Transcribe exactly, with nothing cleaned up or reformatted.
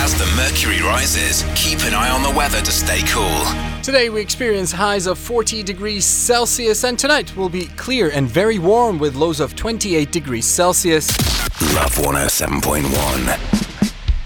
As the mercury rises, keep an eye on the weather to stay cool. Today we experience highs of forty degrees Celsius, and tonight will be clear and very warm with lows of twenty-eight degrees Celsius. Love one oh seven point one.